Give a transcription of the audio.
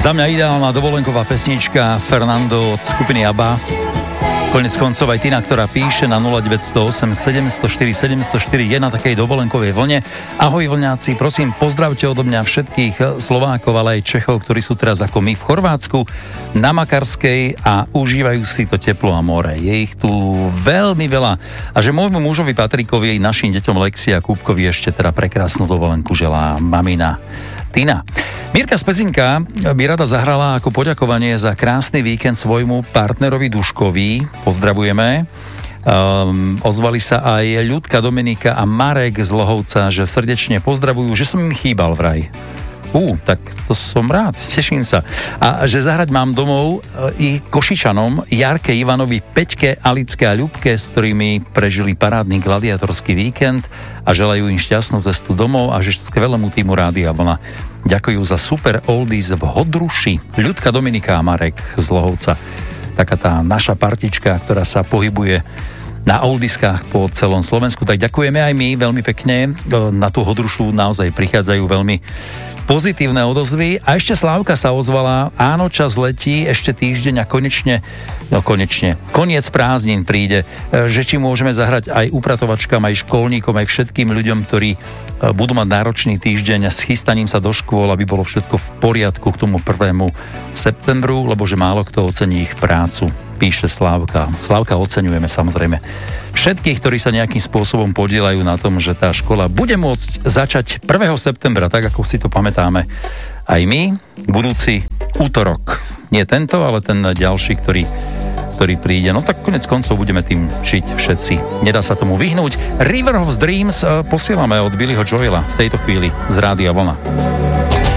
Za mňa ideálna dovolenková pesnička Fernando od skupiny ABBA. Konec koncov aj Tina, ktorá píše na 0908 704 704 je na takej dovolenkovej vlne. Ahoj vlňáci, prosím, pozdravte odo mňa všetkých Slovákov, ale aj Čechov, ktorí sú teraz ako my v Chorvátsku na Makarskej a užívajú si to teplo a more. Je ich tu veľmi veľa. A že môjmu mužovi Patrikovi, našim deťom Lexi a Kúbkovi ešte teda prekrásnu dovolenku želá mamina Tina. Mirka z Pezinka by rada zahrala ako poďakovanie za krásny víkend svojmu partnerovi Duškovi. Pozdravujeme. Ozvali sa aj Ľudka, Dominika a Marek z Lohovca, že srdečne pozdravujú, že som im chýbal vraj. Tak to som rád, teším sa. A že zahrať mám domov i Košičanom, Jarke, Ivanovi, Peťke, Alicke a Ľubke, s ktorými prežili parádny gladiatorský víkend a želajú im šťastnú cestu domov a že skvelému týmu Rádia Vlna ďakujú za super oldies v Hodruši. Ľudka, Dominika a Marek z Lohovca. Taká tá naša partička, ktorá sa pohybuje na oldiskách po celom Slovensku. Tak ďakujeme aj my veľmi pekne. Na tú Hodrušu naozaj prichádzajú veľmi pozitívne odozvy. A ešte Slávka sa ozvala, áno, čas letí, ešte týždeň a konečne, koniec prázdnin príde, že či môžeme zahrať aj upratovačkám, aj školníkom, aj všetkým ľuďom, ktorí budú mať náročný týždeň s chystaním sa do škôl, aby bolo všetko v poriadku k tomu 1. septembru, lebo že málo kto ocení ich prácu, píše Slávka. Slávka, oceňujeme samozrejme všetkých, ktorí sa nejakým spôsobom podielajú na tom, že tá škola bude môcť začať 1. septembra, tak ako si to pamätáme aj my, budúci útorok. Nie tento, ale ten ďalší, ktorý príde. No tak konec koncov budeme tým žiť všetci. Nedá sa tomu vyhnúť. River of Dreams posielame od Billyho Joela v tejto chvíli z Rádia Vlna.